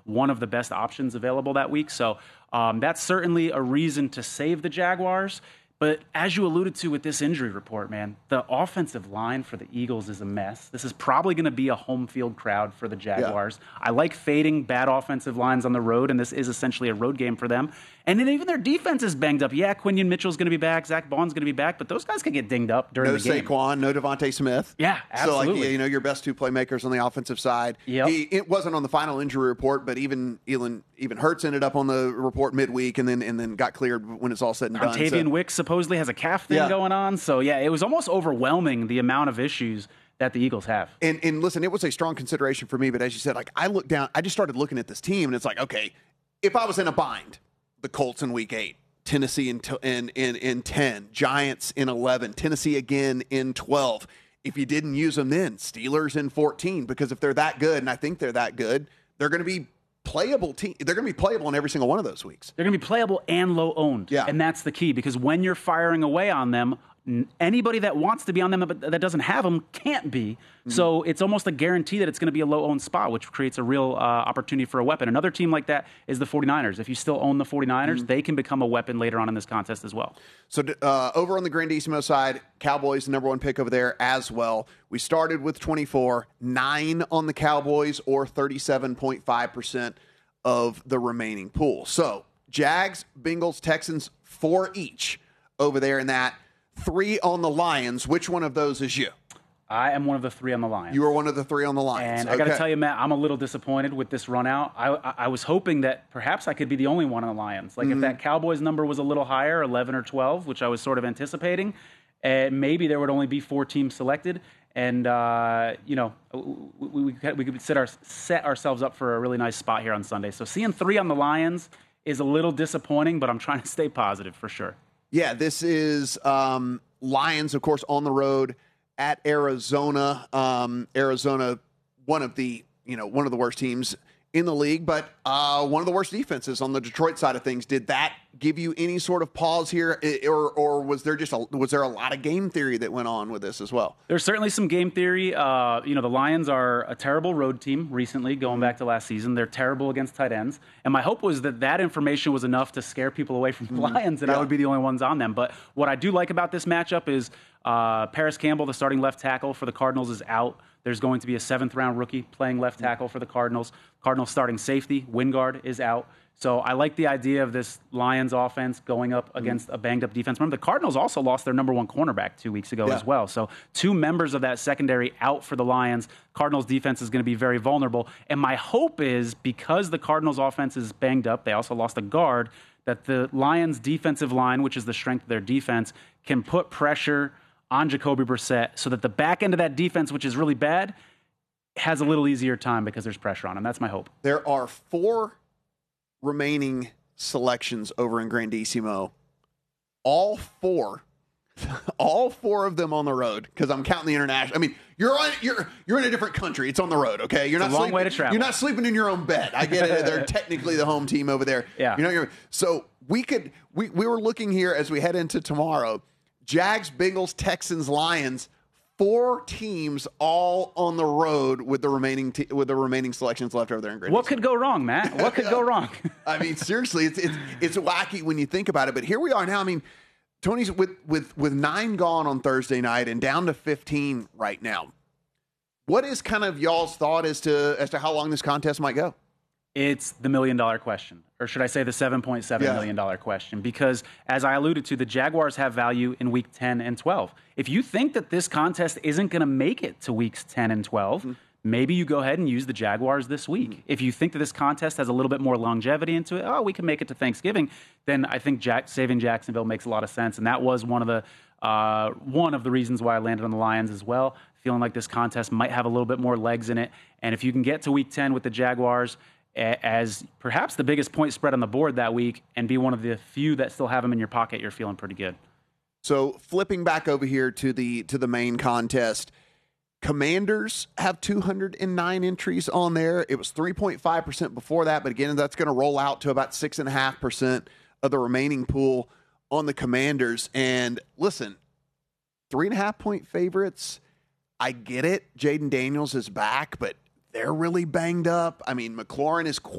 one of the best options available that week. So that's certainly a reason to save the Jaguars. But as you alluded to with this injury report, man, the offensive line for the Eagles is a mess. This is probably going to be a home field crowd for the Jaguars. Yeah. I like fading bad offensive lines on the road, and this is essentially a road game for them. And then even their defense is banged up. Yeah, Quinion Mitchell's going to be back. Zach Baughn's going to be back. But those guys could get dinged up during the game. No Saquon, no Devontae Smith. Yeah, absolutely. So, your best two playmakers on the offensive side. Yep. It wasn't on the final injury report, but even Hurts ended up on the report midweek and then got cleared when it's all said and done. Octavian Wicks supposedly has a calf thing going on. So, yeah, it was almost overwhelming the amount of issues that the Eagles have. And listen, it was a strong consideration for me, but as you said, I looked down, I just started looking at this team, and it's like, okay, if I was in a bind, the Colts in week 8, Tennessee in 10, Giants in 11, Tennessee again in 12. If you didn't use them then, Steelers in 14, because if they're that good, and I think they're that good, they're going to be playable team. They're going to be playable in every single one of those weeks. They're going to be playable and low owned. Yeah. And that's the key, because when you're firing away on them, anybody that wants to be on them but that doesn't have them can't be. Mm-hmm. So it's almost a guarantee that it's going to be a low-owned spot, which creates a real opportunity for a weapon. Another team like that is the 49ers. If you still own the 49ers, they can become a weapon later on in this contest as well. So over on the Grandissimo side, Cowboys, the number one pick over there as well. We started with 24, 9 on the Cowboys, or 37.5% of the remaining pool. So Jags, Bengals, Texans, 4 each over there in that. 3 on the Lions. Which one of those is you? I am one of the 3 on the Lions. You are one of the 3 on the Lions. And I got to tell you, Matt, I'm a little disappointed with this run out. I was hoping that perhaps I could be the only one on the Lions. Like if that Cowboys number was a little higher, 11 or 12, which I was sort of anticipating, maybe there would only be 4 teams selected. And, we could set ourselves up for a really nice spot here on Sunday. So seeing 3 on the Lions is a little disappointing, but I'm trying to stay positive for sure. Yeah, this is Lions, of course, on the road at Arizona. Arizona, one of the worst teams in the league, but one of the worst defenses on the Detroit side of things. Did that give you any sort of pause here, or was there a lot of game theory that went on with this as well? There's certainly some game theory. The Lions are a terrible road team recently, going back to last season. They're terrible against tight ends, and my hope was that information was enough to scare people away from the Lions, and I would be the only ones on them. But what I do like about this matchup is Paris Campbell, the starting left tackle for the Cardinals, is out. There's going to be a 7th-round rookie playing left tackle for the Cardinals. Cardinals starting safety, Wingard, is out. So I like the idea of this Lions offense going up against a banged-up defense. Remember, the Cardinals also lost their number 1 cornerback 2 weeks ago as well. So 2 members of that secondary out for the Lions. Cardinals defense is going to be very vulnerable. And my hope is, because the Cardinals offense is banged up, they also lost a guard, that the Lions defensive line, which is the strength of their defense, can put pressure on Jacoby Brissett so that the back end of that defense, which is really bad, has a little easier time because there's pressure on him. That's my hope. There are 4 remaining selections over in Grandissimo. All 4 of them on the road, because I'm counting the international. I mean, you're in a different country. It's on the road, okay? You're not a long way to travel. You're not sleeping in your own bed. I get it. They're technically the home team over there. Yeah. So we were looking here as we head into tomorrow. Jags, Bengals, Texans, Lions, 4 teams all on the road with the remaining selections left over there in Grandissimo. What could go wrong, Matt? What could go wrong? I mean, seriously, it's wacky when you think about it. But here we are now. I mean, Tony's with 9 gone on Thursday night and down to 15 right now. What is kind of y'all's thought as to how long this contest might go? It's the $1 million question, or should I say the $7.7 million question? Because as I alluded to, the Jaguars have value in week 10 and 12. If you think that this contest isn't going to make it to weeks 10 and 12, maybe you go ahead and use the Jaguars this week. If you think that this contest has a little bit more longevity into it, we can make it to Thanksgiving, then I think saving Jacksonville makes a lot of sense. And that was one of the reasons why I landed on the Lions as well, feeling like this contest might have a little bit more legs in it. And if you can get to week 10 with the Jaguars as perhaps the biggest point spread on the board that week and be one of the few that still have them in your pocket, you're feeling pretty good. So flipping back over here to the main contest, Commanders have 209 entries on there. It was 3.5% before that, but again, that's going to roll out to about 6.5% of the remaining pool on the Commanders. And listen, 3.5-point favorites. I get it. Jaden Daniels is back, but they're really banged up. I mean, McLaurin is